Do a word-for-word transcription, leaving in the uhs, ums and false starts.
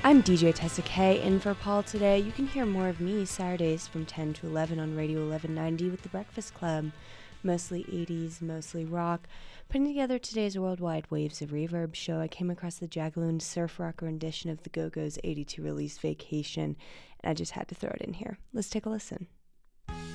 I'm D J Tessa K, in for Paul today. You can hear more of me Saturdays from ten to eleven on Radio eleven ninety with The Breakfast Club. Mostly eighties, mostly rock. Putting together today's Worldwide Waves of Reverb show, I came across the Jagaloon surf rock rendition of the Go-Go's eighty-two release Vacation, and I just had to throw it in here. Let's take a listen.